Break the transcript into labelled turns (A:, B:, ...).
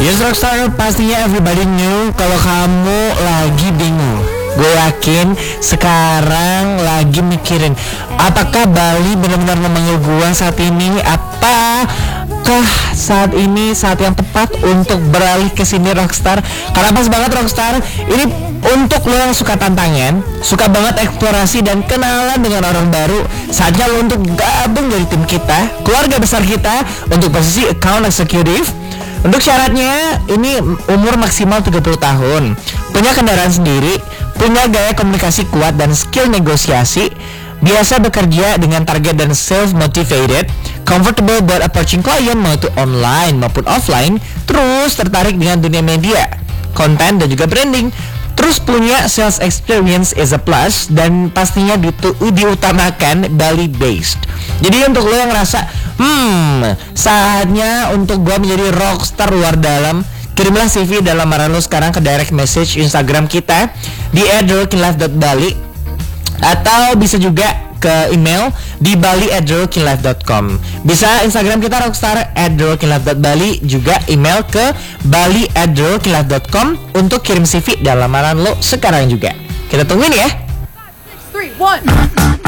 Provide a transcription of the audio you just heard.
A: Yes Rockstar, pastinya everybody knew kalau kamu lagi bingung. Gue yakin sekarang lagi mikirin, apakah Bali benar-benar memanggil gue saat ini? Apakah saat ini saat yang tepat untuk beralih ke sini Rockstar? Karena pas banget Rockstar, ini untuk lo yang suka tantangan, suka banget eksplorasi dan kenalan dengan orang baru. Saatnya lo untuk gabung dari tim kita, keluarga besar kita, untuk posisi account executive. Untuk syaratnya, ini umur maksimal 30 tahun, punya kendaraan sendiri, punya gaya komunikasi kuat dan skill negosiasi, biasa bekerja dengan target dan self-motivated, comfortable buat approaching klien mau itu online maupun offline, terus tertarik dengan dunia media, konten dan juga branding, terus punya sales experience is a plus, dan pastinya diutamakan Bali based. Jadi untuk lo yang ngerasa saatnya untuk gua menjadi rockstar luar dalam, kirimlah CV dan lamaran lo sekarang ke direct message Instagram kita di @theworkinglife.bali, atau bisa juga ke email di bali@theworkinglife.com. Bisa Instagram kita rockstar @theworkinglife.bali, juga email ke bali@theworkinglife.com untuk kirim CV dan lamaran lo sekarang juga. Kita tungguin ya.
B: 3, 2, 1